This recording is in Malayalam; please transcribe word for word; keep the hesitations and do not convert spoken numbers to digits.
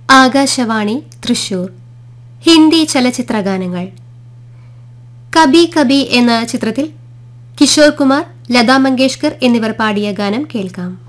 ആകാശവാണി തൃശൂർ ഹിന്ദി ചലച്ചിത്രഗാനങ്ങൾ. കബി കബി എന്ന ചിത്രത്തിൽ കിഷോർ കുമാർ, ലതാ മങ്കേഷ്കർ എന്നിവർ പാടിയ ഗാനം കേൾക്കാം.